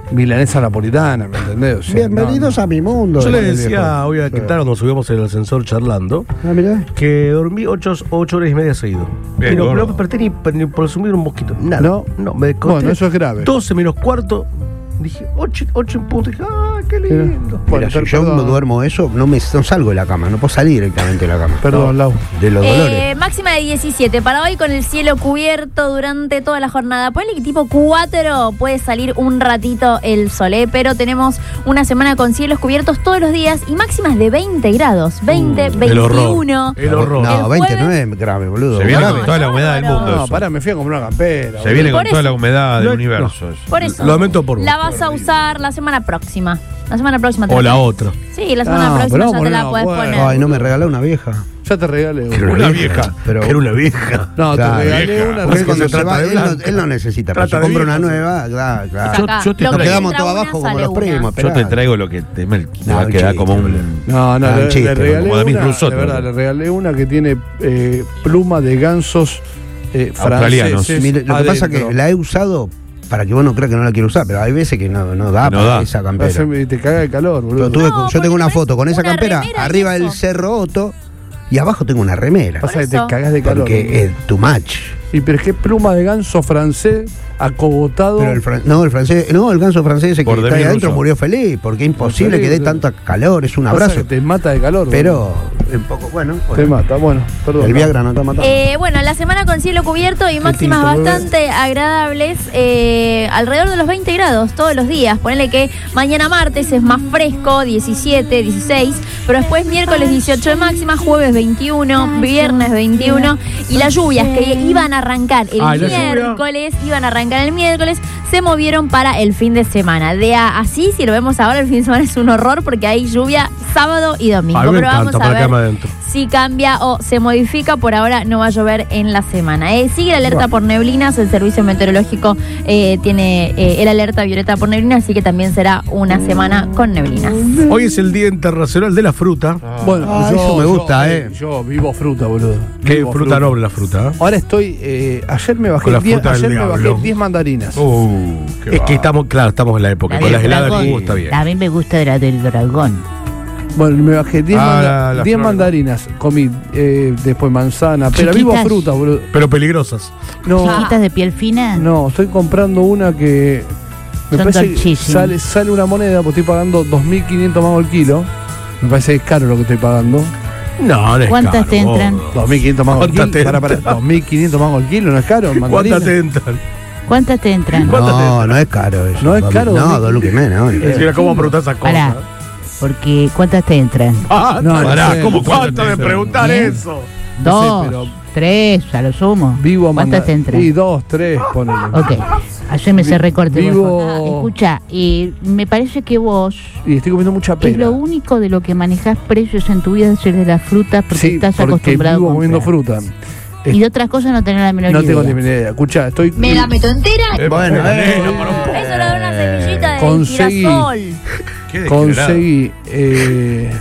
milanesa napolitana, ¿me entendés? O sea, Bienvenidos no, a mi mundo. Yo le el decía viejo. hoy a Sí. Quintana cuando subimos en el ascensor charlando Ah, mirá. que dormí ocho, ocho horas y media seguido. Bien, y no, gordo. no desperté ni, ni por subir un mosquito. Nada. ¿No? No, me Bueno, acosté eso es grave. doce menos cuarto. Dije ocho, ocho en punto. Dije, ah, qué Mira. lindo. Bueno, Mira, si per- yo perdón. duermo eso, no, me, no salgo de la cama, no puedo salir directamente de la cama. Perdón, Lau. De los dolores. Eh, máxima de diecisiete. Para hoy con el cielo cubierto durante toda la jornada. Ponle que tipo cuatro puede salir un ratito el sol, ¿eh? Pero tenemos una semana con cielos cubiertos todos los días y máximas de veinte grados. veinte, El veintiuno. horror. El horror. No, El veinte jueves- no es grave, boludo. Se viene No, con toda la humedad del mundo. No, eso. pará, me fui a comprar una campera. Se boludo. viene Por con toda eso. la humedad del No, universo. eso. Por eso. Lo lamento por vos. La vas a usar la semana próxima. La semana próxima te O la pones. otra. Sí, la semana Ah, próxima pero ya vamos te a la poner puedes una poner. buena. Ay, no me regaló una vieja. Ya te regalé Era una. una vieja. Pero- Era una vieja. No, Claro, te regalé vieja. una. Porque él Porque cuando se se trata va, de él no, blanca. él no necesita, pero Trata si de compra una viejas, nueva, claro, claro. Yo- Acá. yo te Lo Nos que traigo- quedamos entra todos una, abajo como sale los una. primos. Yo te esperá. traigo lo que te, me- te No, va a un quedar chiste, como un. boludo. No, no, Ah, un le, chiste, le regalé como David una, Rousseau, de verdad, boludo. le regalé una que tiene eh, pluma de gansos eh, Australianos. franceses. Mire, lo que pasa es que adentro. la he usado para que vos no creas que no la quiero usar, pero hay veces que no, no da No para da. esa campera. Hace- Te caga el calor, boludo. Yo, tuve- No, yo tengo porque una foto con esa una campera, remera y arriba eso. del Cerro Otto y abajo tengo una remera. Pasa que te eso. cagás de calor. Porque boludo. es too much. Y pero es que pluma de ganso francés acogotado. Pero el fran- no, el francés, no, el ganso francés ese que Por está ahí David adentro Rousseau. murió feliz, porque es imposible feliz, que dé sí. tanto calor, es un Pasa abrazo. que te mata de calor. Pero un poco, bueno, boludo. bueno. Te mata, bueno, perdón. El Viagra no está matando. Eh, bueno, la semana con cielo cubierto y máximas tinto, bebé. bastante agradables, eh, alrededor de los veinte grados todos los días. Ponele que mañana martes es más fresco, diecisiete, dieciséis, pero después miércoles dieciocho de máxima, jueves veintiuno, viernes veintiuno y las lluvias que iban a arrancar el Ay, la lluvia. miércoles, iban a arrancar el miércoles, se movieron para el fin de semana. De a- así, si lo vemos ahora, el fin de semana es un horror porque hay lluvia sábado y domingo. A mí me pero vamos encanta a para ver quedarme adentro. si cambia o se modifica. Por ahora no va a llover en la semana. Eh, sigue la alerta por neblinas. El servicio meteorológico eh, tiene eh, el alerta violeta por neblina, así que también será una semana con neblinas. Hoy es el Día Internacional de la Fruta. Bueno, Ah, yo, eso me yo, gusta, eh, eh. Yo vivo fruta, boludo. Qué Vivo fruta noble la fruta. ¿eh? Ahora estoy. eh, ayer me Con bajé la diez fruta del ayer me diablo. bajé diez mandarinas. Uh, qué Es va. que estamos, claro, estamos en la época. La Con las del heladas dragón. que gusta bien. A mí me gusta la del dragón. Bueno, me bajé diez Ah, manda- la- la diez flor. mandarinas. Comí eh, después manzana. Pero vivo Chiquitas. fruta, boludo. Pero peligrosas. No, Chiquitas de piel fina. no, estoy comprando una que. Me Son parece que dolchísimas. sale, sale una moneda, porque estoy pagando dos mil quinientos mangos el kilo. Me parece que es caro lo que estoy pagando. No, no es ¿Cuántas caro, te entran? gordo. dos mil quinientos mangos el ¿Cuántas kilo. te Para, para, entran? dos mil quinientos mangos el kilo, ¿no es caro? ¿Cuántas mandarina? te entran? ¿Cuántas te entran? ¿Cuántas te No, entran? no es caro eso. No es caro, No, dos dos mil- lucas menos. Es decir, ¿cómo preguntar esas cosas? Pará. Porque ¿cuántas te entran? Ah, No, no pará, sé, ¿cómo no sé, cuánto no de sé. preguntar Bien. eso? No sé, Dos, pero tres, a lo sumo. vivo a ¿Cuántas mandar- te entran? Y dos, tres, ponele. Ok, haceme ese Vi- recorte. por vivo- favor. Escucha, y me parece que vos Y estoy comiendo mucha es pera. lo único de lo que manejás precios en tu vida es el de las frutas porque Sí, estás porque acostumbrado vivo a comiendo comprar. fruta. Y de otras cosas no tenés la menor No idea. tengo ni idea. Escucha, estoy. ¿Me la meto entera? Bueno, eh, Eso lo da una semillita de Conseguí. girasol. Qué degenerado. Conseguí. Eh,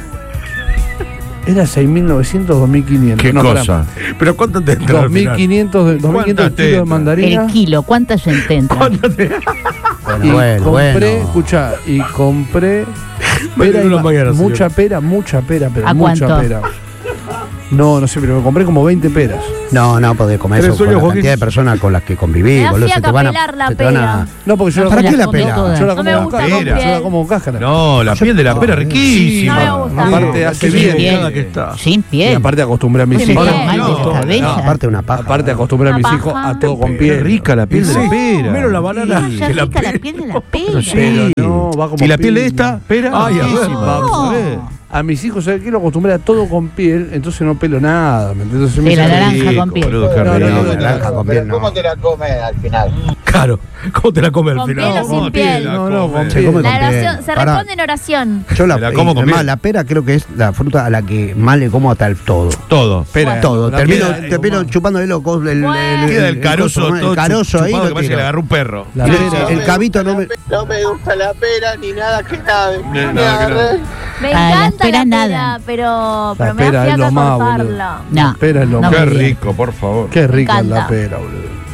era seis mil novecientos, dos mil quinientos. ¿Qué No, pará. cosa? ¿Pero cuánto te entran? al dos mil final? quinientos de- dos mil quinientos ¿Cuántas te kilos de entran? mandarina. El kilo, ¿cuántas se te entran? ¿Cuánto te Bueno, Y bueno, compré, bueno. escucha, y compré pera Mañana y una ma- mañana, mucha señor. pera, mucha pera, pero ¿A mucha cuánto? pera. No, no sé, pero me compré como veinte peras. No, no podés comer Tres eso con sueños, la Joaquín. cantidad de personas con las que conviví, Me da boludo. Se te fiaca van a. pelar la se te van a- No, porque yo la, ¿Para Se qué las la comió pela? todas. yo la No como me con gusta cáscara. con Yo la piel. como con cáscara. No, la piel de la pera No me riquísima. gusta. Aparte hace Sin bien. piel. que está. Sin Y piel. aparte acostumbré a mis Se hijos. queda mal de no, tu cabeza. No, aparte una paja. Aparte acostumbré a Una mis hijos paja. a todo con Qué piel. rica la piel de la Sí, pera. menos la banana. Ay, ya que la rica la pera. piel de la pera. Pero sí. Pero no, va como ¿Y la piel de piña. esta? Pera. Ay, a ver, riquísima. vamos a ver. A mis hijos, ¿sabes qué? Lo acostumbré a todo con piel, entonces no pelo nada. ¿Me entiendes? Sí, Me la hace naranja rico. con piel. Boludo, qué No, no, rico. no, no, naranja con piel, no. ¿Cómo te la comes al final? Claro. ¿Cómo te la comes al ¿Con final? piel o sin ¿Cómo te piel? la No, no, con comes? Se come piel. La con piel. oración, se Pará. responde en oración. Yo la, Me la como y con además, piel. la pera creo que es la fruta a la que más le como hasta el todo. Todo. Pera, Todo. la Termino, pera- termino chupando el, loco, el, el, Bueno. Queda el carozo coso, todo el carozo ahí chupado lo que parece que tiro. le agarró un perro. La Y el- pera- el cabito no me. No me gusta la pera ni nada que nada. Ni nada que nada. Me Ah, la encanta pera la nada. pera, pero, pero me pera da es fiaca lo más, cortarla. No. La pera es lo no más. Qué me digas. rico, por favor. Qué rica es encanta. la pera, boludo.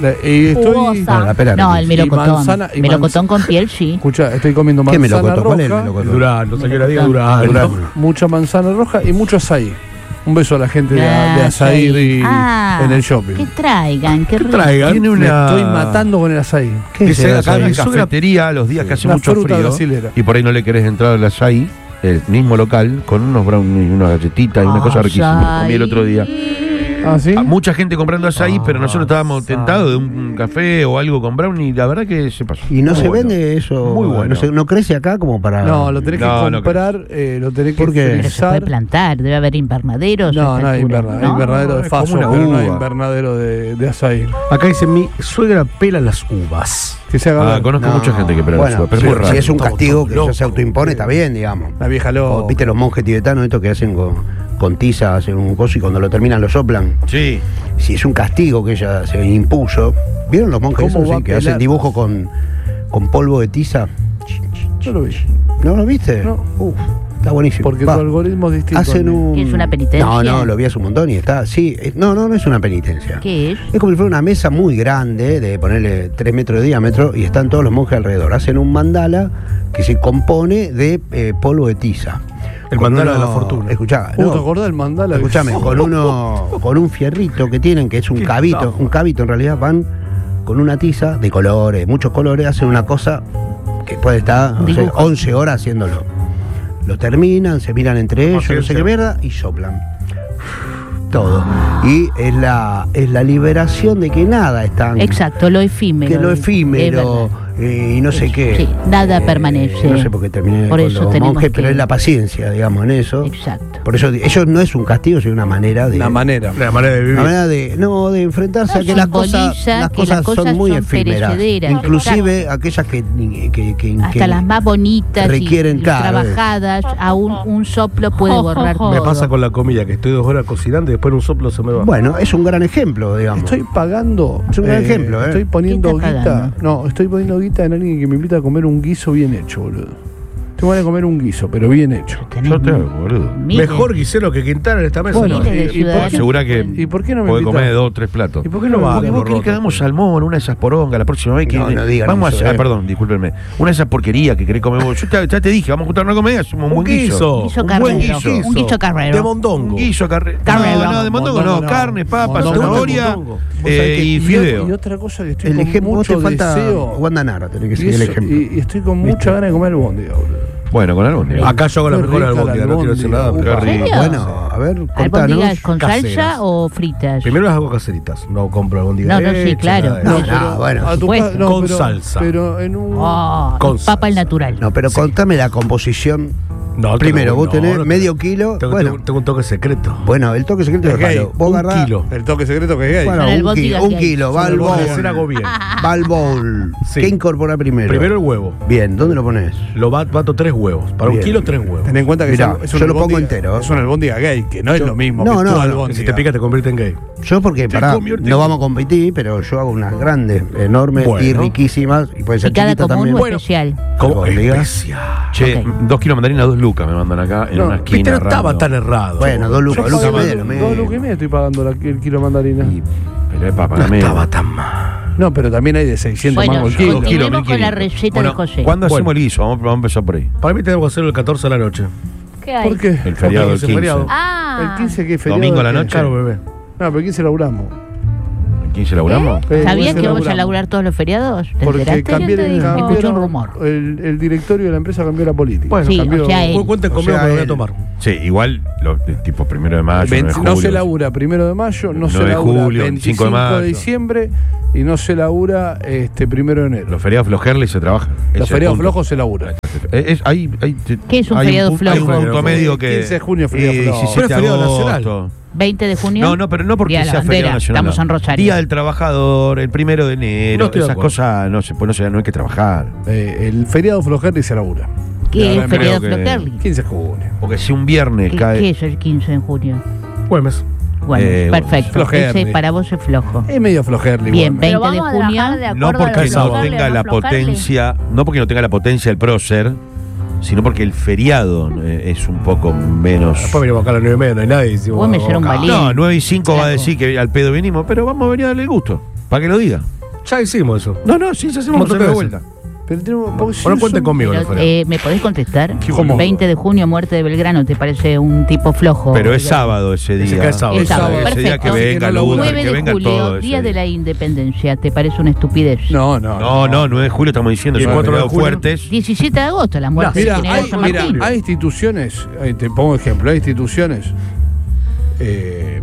La- y estoy, Jugosa. No, la pera No, no. el Y melocotón. manzana- y melocotón con piel, sí. Escucha, estoy comiendo ¿Qué manzana melocotón? ¿Cuál es el roja, melocotón? Durán, no sé qué la diga Durán. Durán. mucha manzana roja y mucho azaí. Un beso a la gente de, de Ah, azaí sí. y- Ah, en el shopping. Que traigan, que rico. traigan. Tiene Me una. estoy matando con el azaí. ¿Qué es Dice el acá azaí? en cafetería los días que hace Una mucho fruta frío brasilera. y por ahí no le querés entrar al açaí, el mismo local, con unos brownies, unas galletitas y una cosa riquísima. Comí el otro día. ¿Ah, sí? Ah, mucha gente comprando açaí, pero nosotros estábamos Açaí. tentados de un café o algo con brownie. La verdad que se pasó. Y no Muy se bueno. vende eso. Muy bueno. No, se- no crece acá como para. No, lo tenés No, que no comprar, eh, lo tenés que ¿Por qué? Pero se puede frizar. plantar, debe haber invernaderos. a No, esta no hay altura, inverna- ¿no? invernadero de Es como faso, una pero no hay uva. invernadero de, de azaí. Acá dice mi suegra pela las uvas. Que se haga Ah, ver. conozco No. mucha gente que pela Bueno, la pero si, es muy raro. si es un Estamos castigo todos que ya locos. se autoimpone, está bien, digamos. La vieja loca. O, ¿viste los monjes tibetanos estos que hacen con, con tiza, hacen un coso y cuando lo terminan lo soplan? Sí. Si es un castigo que ella se impuso. ¿Vieron los monjes ¿Cómo esos, va sí, a que pelar? hacen dibujo con, con polvo de tiza? Yo lo vi. ¿No lo viste? No. Uf, está buenísimo. Porque Va. tu algoritmo es distinto. Hacen al mío. un... ¿Qué es una penitencia? No, no, lo vi hace un montón y está... Sí, eh, no, no, no es una penitencia. ¿Qué es? Es como si fuera una mesa muy grande, de ponerle tres metros de diámetro, y están todos los monjes alrededor. Hacen un mandala que se compone de eh, polvo de tiza. El Con mandala de la uno- fortuna. Escuchá, Uh, no, ¿te acordás del mandala? escuchame, con uno, con un fierrito que tienen, que es un cabito, un cabito en realidad, van con una tiza de colores, muchos colores, hacen una cosa que puede estar, no sé, Dibujo. once horas haciéndolo. Lo terminan, se miran entre ellos, no sé ciencia. qué mierda, y soplan. Todo. Y es la, es la liberación de que nada es tan... Exacto, lo efímero. que lo es efímero verdad. eh, y no sé qué. Sí, nada permanece. No sé por qué terminé Por con eso los tenemos monjes, que- pero es la paciencia, digamos, en eso. Exacto. Por eso, ellos no es un castigo, sino una manera de... Una manera. La manera de vivir. Una manera de, no, de enfrentarse No, a que las simboliza cosas, las que cosas las cosas son muy son efímeras. perecederas, Inclusive aquellas que, que, que- Hasta que- las más bonitas requieren, y, y claro, trabajadas, aún un soplo puede borrar todo. Me pasa con la comida, que estoy dos horas cocinando y después en un soplo se me va. Bueno, es un gran ejemplo, digamos. Estoy pagando. Es un gran ejemplo, ¿eh? Estoy poniendo ¿Qué estás guita. pagando? No, estoy poniendo guita en alguien que me invita a comer un guiso bien hecho, boludo. Te voy a comer un guiso, pero bien hecho. Tenés Yo te hago, boludo. miles- Mejor guisero que Quintana en esta mesa. Bueno, ¿no? miles de y- y por- ciudadanos Asegura que ¿Y por qué no me puede invitás? comer dos o tres platos. ¿Y por qué no va? Porque vos querés que hagamos salmón, una de esas porongas la próxima vez que No, no digan vamos eso, a hacer, eh. perdón, discúlpenme, una de esas porquerías que querés comer vos. Yo te- ya te dije, vamos a juntar una comedia, hacemos un Un buen guiso. guiso. Guiso un carrero. buen guiso. Un guiso carrero. De mondongo. Un guiso carre Carrero. No, no, de mondongo no, Mondongo no. carne, papa, Mondongo, zanahoria mondongo. Vos sabés eh, que- y ot- fideo. Y otra cosa que estoy El con ejemplo, vos mucho te falta deseo. Guandanara, tenés que Y, seguir el eso- ejemplo. y- y estoy con ¿Viste? mucha ganas de comer albóndiga, boludo. Bueno, con algo. Acá yo hago la Qué mejor rica la albóndiga, no quiero decir nada. albóndiga. pero- ¿En serio? Bueno, a ver, ¿Albóndigas contanos. con caseras. salsa o fritas? Primero las hago caseritas, no compro albóndigas. No, no, sí, hechas, claro. nada de No, eso. no, bueno. a tu supuesto. ca- no, Con pero- salsa. Pero en un. Oh, Con papa al salsa. natural. No, pero contame la composición. No, Primero, tengo- vos no, tenés no medio tengo- kilo. Tengo, bueno, tengo- tengo un toque secreto. bueno, el toque secreto Es es gay. raro. Vos Un agarrás- kilo. El toque secreto que es gay. Bueno, Son un, albóndigas kilo, un gay. kilo, Son va al albóndigas, bowl. se la hago bien. Va al bowl. Sí. ¿Qué incorpora primero? Primero el huevo. Bien, ¿dónde lo pones? Lo bat- bato tres huevos. Para Bien. un kilo, tres huevos. Ten en cuenta que Mirá, es un- es un yo lo pongo albóndiga- entero, ¿eh? Es una albóndiga gay, que no es Yo- lo mismo no, que no, tu no. albóndiga. Si te pica, te convierte en gay. Yo porque, Te pará, convierte no en- vamos a competir, pero yo hago unas grandes, enormes y Bueno. riquísimas. Y puede Y ser cada chiquita común también. o Bueno. especial. Como Albóndiga. especial. Che, Ok. dos kilos de mandarina, dos lucas me mandan acá en No, una Viste, esquina. no estaba random. tan errado. Bueno, dos lucas, Yo lucas y pago medio, dos- medio. dos lucas y medio estoy pagando la- el kilo de mandarina. Y- Pero es para No pagarme. estaba tan mal. No, pero también hay de seiscientos Bueno, mangos el sí, kilo. Dos kilos, continuemos mil con la quinientos. receta Bueno, de José. ¿cuándo Bueno. hacemos el guiso? Vamos, vamos a empezar por ahí. Para mí tenemos que hacerlo el catorce de la noche. ¿Qué hay? ¿Por qué? El feriado del Porque es quince. feriado. Ah. ¿El quince qué feriado? Domingo a la de qué? noche. Claro, bebé. No, pero el quince laburamos. ¿El quince laburamos? Eh, ¿Sabías quince que vamos a laburamos. laburar todos los feriados? ¿Te Porque enteraste? cambiaron, ¿Quién te dijo? cambiaron- Escuché un rumor. El, el directorio de la empresa cambió la política. Bueno, Sí, cambió, o sea, Cu- Cuenten O conmigo sea, que lo voy a el- tomar. Sí, igual, los tipo primero de mayo, veinte- nueve de no julio. se labura primero de mayo, no, nueve se de labura julio, veinticinco de veinticinco de, mayo. diciembre y no se labura este primero de enero. Los feriados flojerles se trabajan. Los feriados flojos se laburan. Es, hay, hay, ¿Qué es un hay feriado pu- flojo? Hay un punto medio que. quince de junio, feriado eh, flojo. diecisiete Pero es feriado de agosto. nacional. ¿veinte de junio? No, no, pero no porque Día de la sea feriado bandera, nacional. estamos no. en Rosario. Día del Trabajador, el primero de enero, No estoy de esas acuerdo. cosas no se, pues no, se, no hay que trabajar. Eh, el feriado flojerli se labura. ¿Qué es creo feriado que- Flokerli? quince de junio. Porque si un viernes ¿Qué, cae. qué es el quince de junio? Güemes. Bueno, Eh, perfecto. Flojerli. Ese para vos es flojo. Es medio flojerli. Bien, igualmente. Pero veinte de vamos a junio. trabajar de No acuerdo a porque lo no flojarle, tenga no la flojarle. potencia, no porque no tenga la potencia del prócer, sino porque el feriado eh, es un poco menos. Después venimos acá a las nueve y media, no hay nadie. Decimos, Vos me será un vamos acá. valiente. No, nueve y cinco va a Flaco. decir que al pedo vinimos, pero vamos a venir a darle el gusto, para que lo diga. Ya hicimos eso. No, no, sí, ya hacemos Un montón de de vuelta. Pero tenemos, porque si Bueno, no cuenten son- conmigo. Pero, no fuera. eh, ¿me podés contestar? ¿Cómo? veinte de junio, muerte de Belgrano, ¿te parece un tipo flojo? Pero es sábado ese día. Ese cae sábado. Es sábado, Ese día que perfecto. venga Así que no Luther, nueve que de venga julio, todo. ese día de día. la independencia, ¿te parece una estupidez? No, no. No, no, nueve de julio estamos diciendo, ¿Y el son cuatro de feriados julio? fuertes. diecisiete de agosto, la muerte Mira, del general hay, San mira, Martín. hay instituciones, eh, te pongo ejemplo, hay instituciones, eh,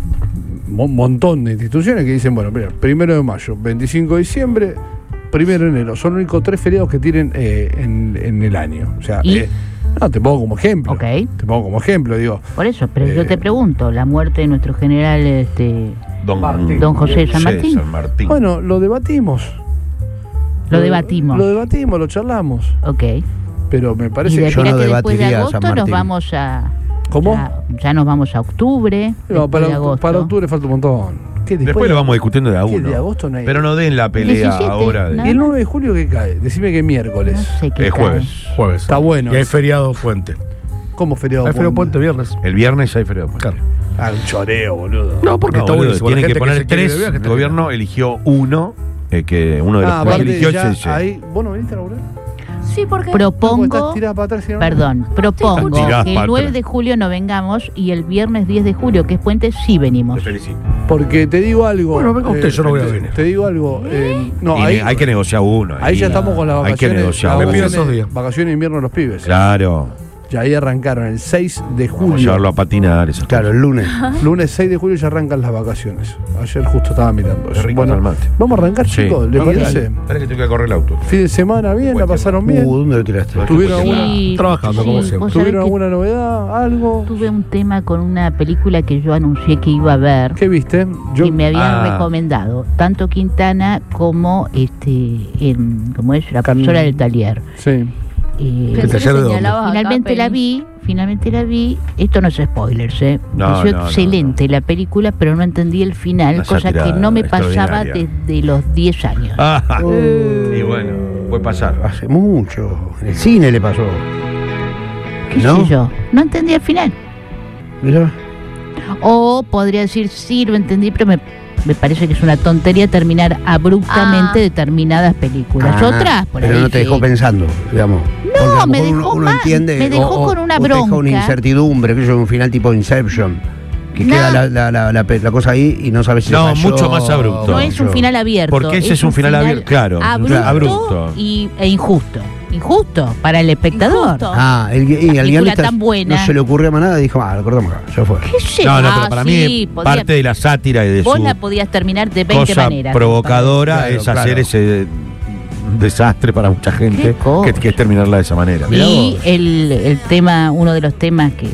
un montón de instituciones que dicen, bueno, mira, primero de mayo, veinticinco de diciembre, primero de enero, son los únicos tres feriados que tienen eh, en, en el año. O sea, ¿Y? eh, no, te pongo como ejemplo. Ok. Te pongo como ejemplo, digo. Por eso, pero yo Eh, te pregunto, la muerte de nuestro general este, Don, Martín. Don José de San Martín. San Martín. Bueno, lo debatimos. Lo debatimos. Lo debatimos, lo charlamos. Ok. Pero me Y parece de que. yo mira no que después de debatiría a agosto San nos Martín. vamos a... ¿Cómo? Ya, ya nos vamos a octubre. No, después de para, agosto. para octubre falta un montón. ¿Qué, Después lo vamos discutiendo de a ¿qué, uno. de agosto no hay? Pero no den la pelea diecisiete, ahora. De... ¿no? ¿Y el nueve de julio qué cae? Decime que miércoles. No sé qué Es jueves. Jueves. Está bueno. Y hay feriado puente. ¿Cómo feriado? Hay feriado puente viernes. El viernes hay feriado puente. Claro. Ah, un choreo, boludo. No, porque No, está boludo, buenísimo. tienen La que gente poner se quiere ir tres. de viaje, El está gobierno eligió uno, eh, que uno de los Ah, que aparte eligió ya es ese. ahí, ¿vos no viniste a laburar? Sí, porque Propongo... Estás tirada para atrás y no- Perdón, propongo Están tiradas que el para nueve atrás. de julio no vengamos y el viernes diez de julio, que es puente, sí venimos. Te felicito. Porque te digo algo. Bueno, venga usted, yo no voy a te- venir. Te digo algo. eh, no, Y ahí, hay que negociar uno. ahí ya estamos con las Hay que vacaciones. negociar las Me pido uno. esos días. Vacaciones de invierno de los pibes. Claro. Ya ahí arrancaron el seis de Vamos a julio. llevarlo a patinar. Esas Claro, el lunes. Lunes seis de julio ya arrancan las vacaciones. Ayer justo estaba mirando Qué eso. rico Bueno, está el mate. vamos a arrancar, Sí. chicos. ¿Le No, parece? dale. Espera que tengo que correr el auto. Fin de semana bien, la pasaron bien. Uh, ¿dónde lo tiraste? ¿Tuvieron alguna, Sí, Trabajando, como siempre. vos sabés ¿tuvieron que alguna novedad? ¿Algo? tuve un tema con una película que yo anuncié que iba a ver ¿Qué viste? Yo, y me habían Ah. recomendado tanto Quintana como este en, como es la Can- profesora del taller. Sí. Eh, pensé que taller de dónde? señalaba acá finalmente la pelis. vi, finalmente la vi. Esto no es spoilers, ¿eh? No, Pareció no, no, excelente la película, pero no entendí el final, Una cosa sátira que no me pasaba extraordinaria. desde los diez años. Ah, Uh. y bueno, puede pasar. Hace mucho. En el cine le pasó. ¿Qué ¿no? sé yo? No entendí el final. Mirá. O podría decir, sí, lo entendí, pero me, me parece que es una tontería terminar abruptamente Ah. determinadas películas. Ah, Otras, por pero ahí no te sí. dejó pensando, digamos. Porque a lo me mejor dejó uno, uno mal, entiende, me dejó o- o- con una o te deja una bronca. incertidumbre, que es un final tipo Inception. Que No. queda la, la, la, la pe- la cosa ahí y no sabes si No, le falló, mucho más abrupto. No es un final abierto. Porque ese es un final abierto, claro, Abrupto, claro, abrupto. Y, e injusto. Injusto para el espectador. Injusto. Ah, el, y La al película guionista tan buena. no se le ocurrió más nada y dijo, ah, lo cortamos acá, ya fue. ¿Qué sé? No, no, Ah, pero para sí, mí podía- parte de la sátira y de Vos su la podías terminar de veinte cosa maneras. provocadora Claro, es claro. hacer ese desastre para mucha gente Qué cosa. que, que es terminarla de esa manera. Mirá Y vos. el, el tema, uno de los temas que,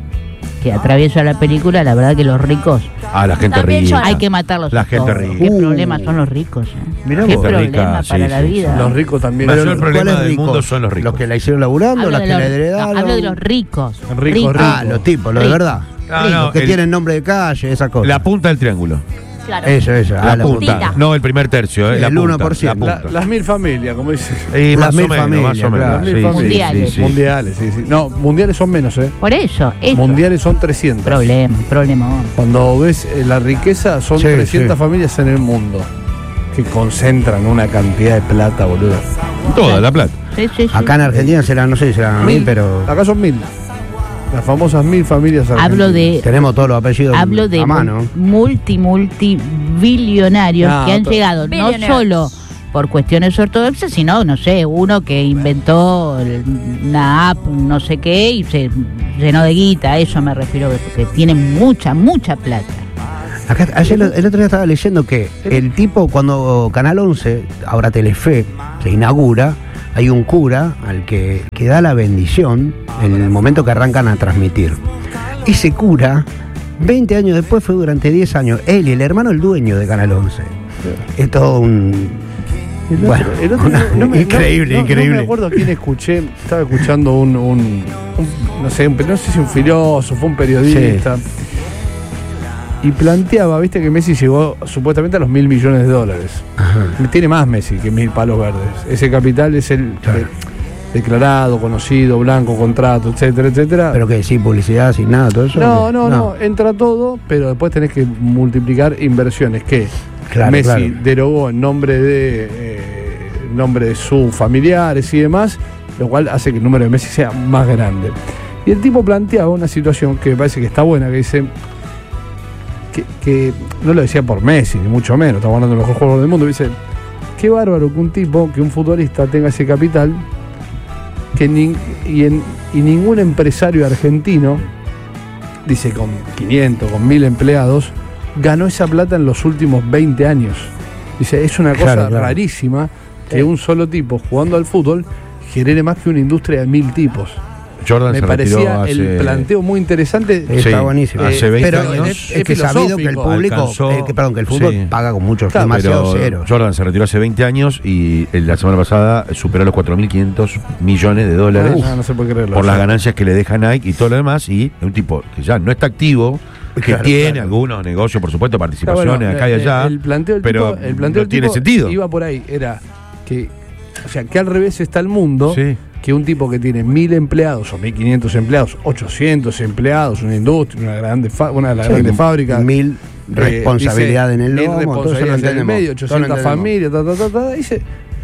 que atraviesa la película, la verdad que los ricos Ah, la gente También rica. yo- hay que matarlos. La a gente todos. rica. Qué Uh. problemas son los ricos. ¿eh? Mirá Qué vos. problema Rica, sí, para la sí, vida. Los ricos también. Mayor Pero, problema ¿cuáles del ricos? mundo son los ricos. Los que la hicieron laburando, Hablo las de que los, la heredaron. no, hablo de los ricos. Ricos, Ah, los tipos, los de Ricos. verdad. Ah, no, Los que el- tienen nombre de calle, esa cosa. La punta del triángulo. Claro. Eso, eso. La, ah, la punta. puntita. No el primer tercio, eh, El la punta, uno por ciento. la La- punta. las mil familias, como dice. Y Las más o mil menos, familias, más o menos. claro. Las mil Sí, sí, familias. sí, sí. Mundiales, sí, sí. No, mundiales son menos, ¿eh? Por eso, eso. Mundiales son trescientos. Problema, problema. Cuando ves eh, la riqueza, son Sí, trescientas sí. familias en el mundo que concentran una cantidad de plata, boludo. Toda la plata. Sí, sí, sí. Acá en Argentina serán, no sé si serán mil, pero Acá son mil. Las famosas mil familias argentinas. Hablo de tenemos todos los apellidos hablo de a mano. multi multi billonarios No, que han to- llegado no Billionaires. solo por cuestiones ortodoxas, sino, no sé, uno que inventó el- una app, no sé qué, y se llenó de guita, a eso me refiero, que tienen mucha, mucha plata. Acá, ayer, el otro día estaba leyendo que el tipo, cuando Canal once, ahora Telefe, se inaugura, hay un cura al que, que da la bendición en el momento que arrancan a transmitir. Ese cura, veinte años después, fue durante diez años, él y el hermano el dueño de Canal once. Es todo un... El otro- Bueno, el otro- una- no me- increíble, no- no- increíble. No me acuerdo a quién escuché. Estaba escuchando un, un- un- no sé, un, no sé si un filósofo, un periodista. Y planteaba, viste, que Messi llegó supuestamente a los mil millones de dólares. Ajá. Tiene más Messi que mil palos verdes. Ese capital es el Claro. de- declarado, conocido, blanco, contrato, etcétera, etcétera. Pero que sin publicidad, sin nada, todo eso. no, no, no, entra todo, pero después tenés que multiplicar inversiones que Claro, Messi claro. derogó en nombre de eh, en nombre de sus familiares y demás, lo cual hace que el número de Messi sea más grande. Y el tipo planteaba una situación que me parece que está buena, que dice que, que no lo decía por Messi, ni mucho menos, estamos hablando de los mejores jugadores del mundo, dice, qué bárbaro que un tipo, que un futbolista tenga ese capital que ni, y, en, y ningún empresario argentino, dice, con quinientos, con mil empleados, ganó esa plata en los últimos veinte años. Dice, es una cosa Claro, claro. rarísima que un solo tipo jugando al fútbol genere más que una industria de mil tipos. Jordan Me se retiró parecía hace- el planteo muy interesante. Está Sí, buenísimo. hace veinte pero años. es, es es que es sabido que el filosófico. público, Alcanzó- eh, que, perdón, que el fútbol sí. paga con muchos, Claro, demasiados Pero ceros. Jordan se retiró hace veinte años y eh, la semana pasada superó los cuatro mil quinientos millones de dólares Ah, no se puede creerlo. por las ganancias que le deja Nike y todo lo demás. Y es un tipo que ya no está activo, que Claro, tiene claro. algunos negocios, por supuesto, Está participaciones bueno, acá y eh, allá. El planteo del pero tipo, el planteo no del tiene tipo sentido. iba por ahí. Era que, o sea, que al revés está el mundo. Sí. Que un tipo que tiene mil empleados o mil quinientos empleados, ochocientos empleados, una industria, una grande fa- una de las Sí, grandes fábricas, Mil eh, responsabilidad en el dice, lomo, mil todo eso lo responsabilidades en el entendemos, medio, todo lo ochocientas entendemos. familias, ta, ta, ta, ta, dice,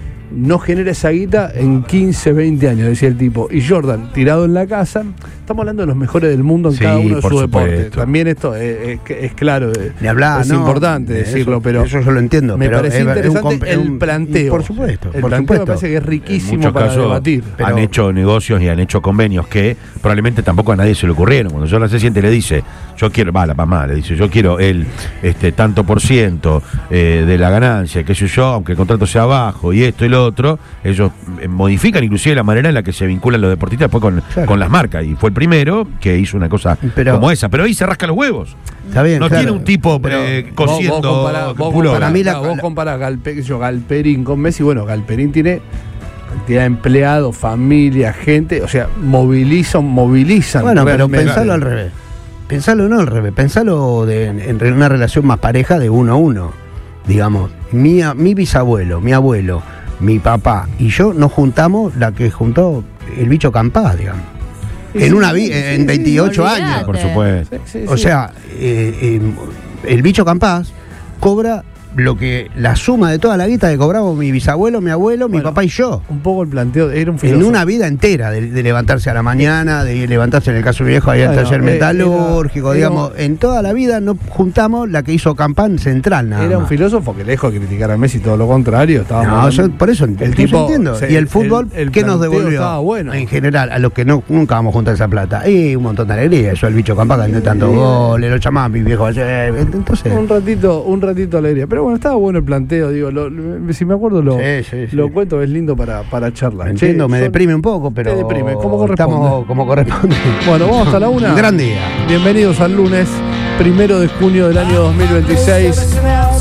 no genera esa guita en quince, veinte años, decía el tipo. Y Jordan, tirado en la casa, estamos hablando de los mejores del mundo en Sí, cada uno de por sus supuesto. deportes. También esto es, es- es claro, eh, Ni hablar, es no, importante eso- decirlo, pero eso yo lo entiendo. me pero parece es- es un interesante comp- es el un- planteo. Por supuesto, El por planteo supuesto. me parece que es En riquísimo muchos para casos debatir. pero- han hecho negocios y han hecho convenios que probablemente tampoco a nadie se le ocurrieron. Cuando Jordan se siente y le dice, yo quiero, va la mamá, le dice, yo quiero el este tanto por ciento eh, de la ganancia, qué sé yo, aunque el contrato sea bajo y esto y lo otro, ellos eh, modifican inclusive la manera en la que se vinculan los deportistas después con, Claro. con las marcas. Y fue el primero que hizo una cosa Pero- como esa. Pero ahí se rasca los huevos. Está bien, No claro. tiene un tipo Pero eh, Vos- cosiendo vos comparás- vos pullover. comparás- Para mí la- no, vos la- comparás Galpe- qué sé yo, Galperín con Messi. Bueno, Galperín tiene cantidad de empleados, familia, gente, o sea, movilizan, movilizan. Bueno, pero realmente. pensalo al revés. Pensalo no al revés. Pensalo de, en, en una relación más pareja de uno a uno. Digamos, mi, a- mi bisabuelo, mi abuelo, mi papá y yo nos juntamos la que juntó el bicho Campás, digamos. Y En sí, una vi- sí, en sí, veintiocho olvidate. años. Por supuesto. Sí, sí, O sí. sea, eh, eh, el bicho Campás cobra lo que la suma de toda la guita que cobramos mi bisabuelo, mi abuelo, mi Bueno, papá y yo. un poco el planteo, era un En filósofo. una vida entera, de, de levantarse a la mañana, de levantarse en el caso viejo ahí al Bueno, taller eh, metalúrgico, era- digamos, en toda la vida no juntamos la que hizo Campán Central, nada Era un más. filósofo que lejos de criticar a Messi, todo lo contrario. Estaba No, yo por eso ent- el yo tipo, entiendo. se- y el fútbol, el- el ¿qué nos planteo devolvió? estaba bueno. En general, a los que no, nunca vamos a juntar esa plata. Y un montón de alegría. Yo el bicho Campán cantó tantos goles, lo llamaba mi viejo ayer. Entonces. Un ratito, un ratito alegría. Pero bueno, estaba bueno el planteo, digo, lo- lo- si me acuerdo lo, Sí, sí, sí. lo cuento, es lindo para, para charlar. Me entiendo, Che, me son- deprime un poco, pero. Te deprime, como corresponde. Estamos como corresponde. Bueno, vamos hasta la una. Un gran día. Bienvenidos al lunes, primero de junio del año dos mil veintiséis.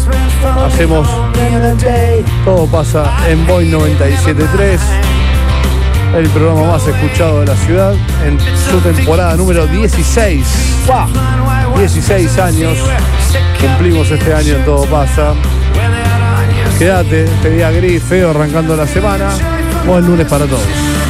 Hacemos Todo pasa en Boing noventa y siete punto tres, el programa más escuchado de la ciudad, en su temporada número dieciséis. dieciséis años cumplimos este año en Todo Pasa. Quédate, este día gris, feo, arrancando la semana. Buen lunes para todos.